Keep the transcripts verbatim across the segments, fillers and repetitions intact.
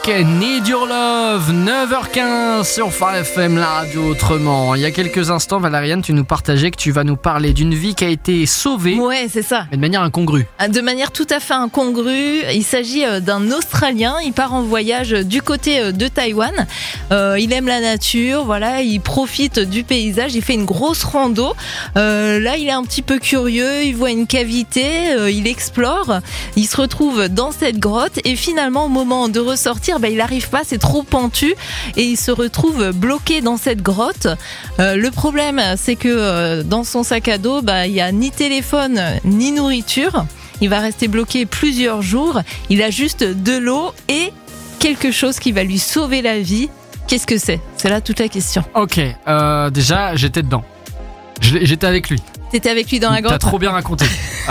Need Your Love, neuf heures quinze sur Phare F M, la radio autrement. Il y a quelques instants, Valériane, tu nous partageais que tu vas nous parler d'une vie qui a été sauvée. Ouais, c'est ça. Mais de manière incongrue. De manière tout à fait incongrue. Il s'agit d'un Australien. Il part en voyage du côté de Taïwan. Euh, il aime la nature, voilà. Il profite du paysage. Il fait une grosse rando. Euh, là, il est un petit peu curieux. Il voit une cavité. Euh, il explore. Il se retrouve dans cette grotte. Et finalement, au moment de ressortir, bah, il n'arrive pas, c'est trop pentu et il se retrouve bloqué dans cette grotte. Euh, le problème, c'est que euh, dans son sac à dos, bah, il n'y a ni téléphone ni nourriture. Il va rester bloqué plusieurs jours. Il a juste de l'eau et quelque chose qui va lui sauver la vie. Qu'est-ce que c'est ? C'est là toute la question. Ok, euh, déjà, j'étais dedans. J'étais avec lui. T'étais avec lui dans la grotte ? T'as trop bien raconté.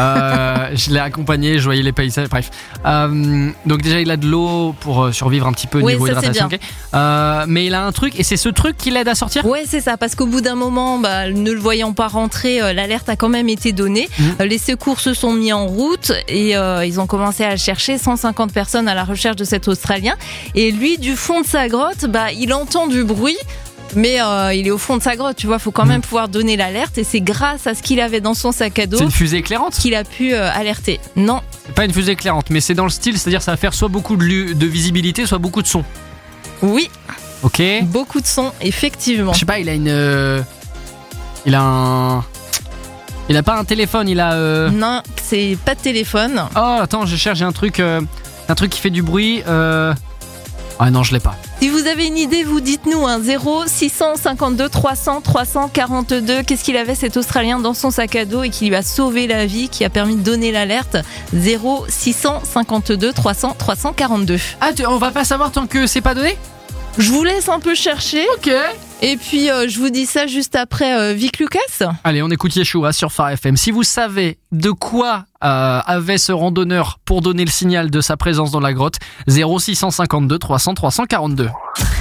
euh, je l'ai accompagné, je voyais les paysages, bref. Euh, donc déjà, il a de l'eau pour survivre un petit peu au oui, niveau ça, hydratation. Okay. Euh, mais il a un truc, et c'est ce truc qui l'aide à sortir ? Ouais, c'est ça, parce qu'au bout d'un moment, bah, ne le voyant pas rentrer, euh, l'alerte a quand même été donnée. Mmh. Euh, les secours se sont mis en route et euh, ils ont commencé à chercher cent cinquante personnes à la recherche de cet Australien. Et lui, du fond de sa grotte, bah, il entend du bruit. Mais euh, il est au fond de sa grotte, tu vois, faut quand même mmh. pouvoir donner l'alerte et c'est grâce à ce qu'il avait dans son sac à dos. C'est une fusée éclairante qu'il a pu euh, alerter. Non. C'est pas une fusée éclairante, mais c'est dans le style, c'est-à-dire ça va faire soit beaucoup de, lu- de visibilité, soit beaucoup de son. Oui. Ok. Beaucoup de son, effectivement. Je sais pas, il a une, euh... il a un, il a pas un téléphone, il a. Euh... Non, c'est pas de téléphone. Oh, attends, je cherche, j'ai un truc, euh... un truc qui fait du bruit. Euh... Ah non, je l'ai pas. Si vous avez une idée, vous dites-nous un zéro six cent cinquante-deux trois cents trois cent quarante-deux. Qu'est-ce qu'il avait cet Australien dans son sac à dos et qui lui a sauvé la vie, qui a permis de donner l'alerte ? zéro six cent cinquante-deux trois cents trois cent quarante-deux. Ah, tu, on va pas savoir tant que c'est pas donné ? Je vous laisse un peu chercher. Ok. Et puis euh, je vous dis ça juste après euh, Vic Lucas. Allez, on écoute Yeshua sur Phare F M. Si vous savez de quoi euh, avait ce randonneur pour donner le signal de sa présence dans la grotte, zéro six cent cinquante-deux trois cents trois cent quarante-deux.